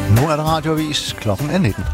Nu er der radioavis, klokken er 19.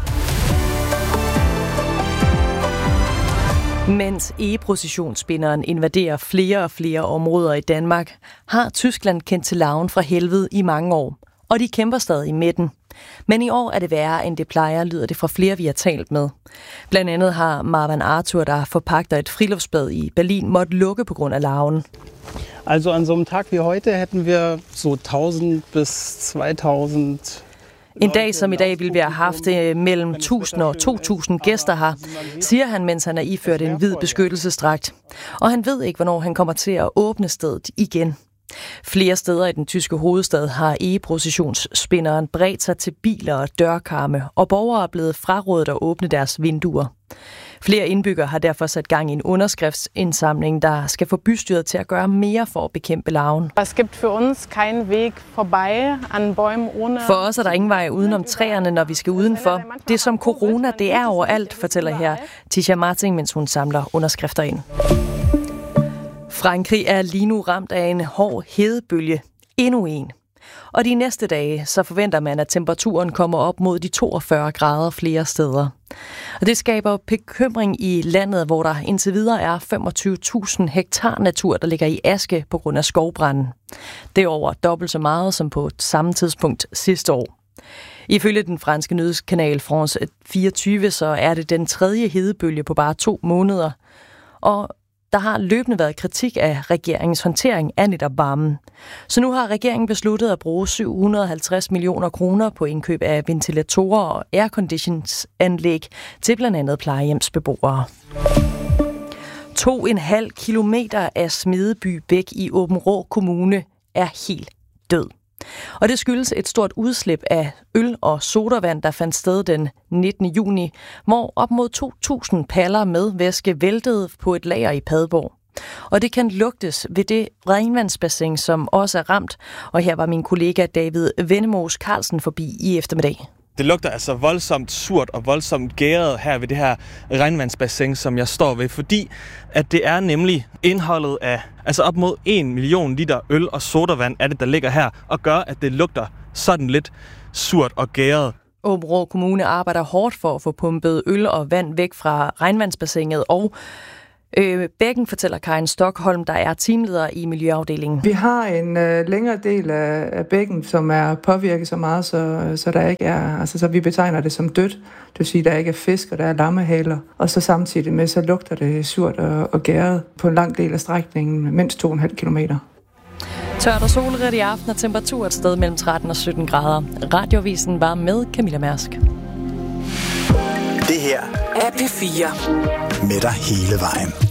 Mens egeprocessionsspinderen invaderer flere og flere områder i Danmark, har Tyskland kendt til larven fra helvede i mange år, og de kæmper stadig med den. Men i år er det værre, end det plejer, lyder det fra flere, vi har talt med. Blandt andet har Marwan Arthur, der forpagter et friluftsbad i Berlin, måtte lukke på grund af larven. Also an so einem Tag wie heute hätten wir so 1000 bis 2000. En dag som i dag ville vi have haft mellem 1000 og 2000 gæster her, siger han, mens han er iført en hvid beskyttelsesdragt. Og han ved ikke, hvornår han kommer til at åbne stedet igen. Flere steder i den tyske hovedstad har egeprocessionsspinderen bredt sig til biler og dørkarme, og borgere er blevet frarådet at åbne deres vinduer. Flere indbyggere har derfor sat gang i en underskriftsindsamling, der skal få bystyret til at gøre mere for at bekæmpe larven. Es gibt für uns keinen Weg vorbei an Bäumen ohne. For os er der ingen vej udenom træerne, når vi skal udenfor. Det som corona, det er overalt, fortæller her Tisha Martin, mens hun samler underskrifter ind. Frankrig er lige nu ramt af en hård hedebølge. Endnu en. Og de næste dage, så forventer man, at temperaturen kommer op mod de 42 grader flere steder. Og det skaber bekymring i landet, hvor der indtil videre er 25.000 hektar natur, der ligger i aske på grund af skovbranden. Det er over dobbelt så meget som på samme tidspunkt sidste år. Ifølge den franske nyhedskanal France 24, så er det den tredje hedebølge på bare 2 måneder. Og der har løbende været kritik af regeringens håndtering af netop varmen. Så nu har regeringen besluttet at bruge 750 millioner kroner på indkøb af ventilatorer og airconditionsanlæg til blandt andet plejehjemsbeboere. 2,5 kilometer af Smedeby Bæk i Aabenraa Kommune er helt død. Og det skyldes et stort udslip af øl og sodavand, der fandt sted den 19. juni, hvor op mod 2.000 paller med væske væltede på et lager i Padborg. Og det kan lugtes ved det regnvandsbassin, som også er ramt. Og her var min kollega David Vennemos Carlsen forbi i eftermiddag. Det lugter altså voldsomt surt og voldsomt gæret her ved det her regnvandsbassin, som jeg står ved, fordi at det er nemlig indholdet af op mod 1 million liter øl og sodavand er det, der ligger her, og gør, at det lugter sådan lidt surt og gæret. Aabenraa Kommune arbejder hårdt for at få pumpet øl og vand væk fra regnvandsbassinet, og Bækken, fortæller Karin Stockholm, der er teamleder i Miljøafdelingen. Vi har en længere del af bækken, som er påvirket så meget, så der ikke er, så vi betegner det som dødt. Det vil sige, at der ikke er fisk, og der er lammehaler. Og så samtidig med, så lugter det surt og gæret på en lang del af strækningen, mindst 2,5 kilometer. Tørt og solrigt i aften og temperatur et sted mellem 13 og 17 grader. Radioavisen var med Camilla Mærsk. Det her er P4. Med dig hele vejen.